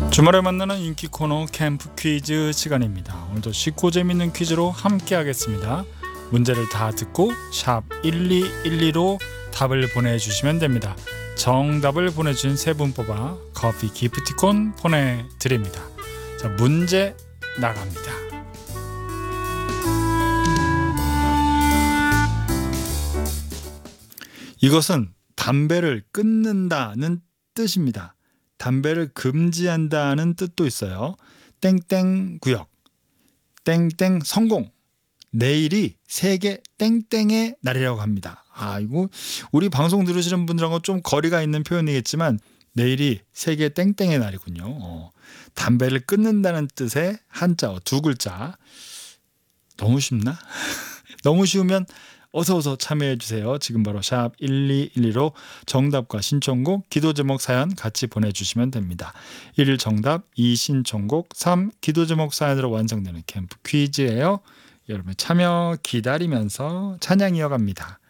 주말에 만나는 인기 코너 캠프 퀴즈 시간입니다. 오늘도 쉽고 재밌는 퀴즈로 함께 하겠습니다. 문제를 다 듣고 샵 1212로 답을 보내주시면 됩니다. 정답을 보내주신 세 분 뽑아 커피 기프티콘 보내드립니다. 자, 문제 나갑니다. 이것은 담배를 끊는다는 뜻입니다. 담배를 금지한다는 뜻도 있어요. 땡땡 구역, 땡땡 성공. 내일이 세계 땡땡의 날이라고 합니다. 이거 우리 방송 들으시는 분들하고 좀 거리가 있는 표현이겠지만 내일이 세계 땡땡의 날이군요. 담배를 끊는다는 뜻의 한자어 두 글자. 너무 쉽나? 너무 쉬우면 어서 참여해 주세요. 지금 바로 샵 1212로 정답과 신청곡, 기도 제목 사연 같이 보내주시면 됩니다. 1 정답, 2 신청곡, 3 기도 제목 사연으로 완성되는 캠프 퀴즈예요. 여러분 참여 기다리면서 찬양 이어갑니다.